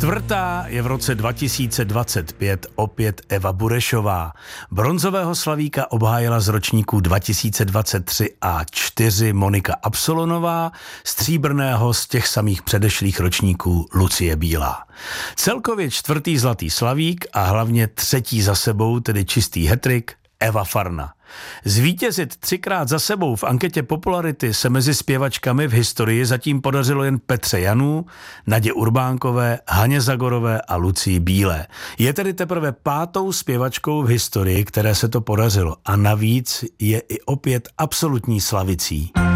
Čtvrtá je v roce 2025 opět Eva Burešová. Bronzového slavíka obhájila z ročníků 2023 a 4 Monika Absolonová, stříbrného z těch samých předešlých ročníků Lucie Bílá. Celkově 4. zlatý slavík a hlavně 3. za sebou, tedy čistý hetrik, Eva Farna. Zvítězit 3krát za sebou v anketě popularity se mezi zpěvačkami v historii zatím podařilo jen Petře Janů, Nadě Urbánkové, Haně Zagorové a Lucii Bílé. Je tedy teprve 5. zpěvačkou v historii, které se to podařilo, a navíc je i opět absolutní slavicí.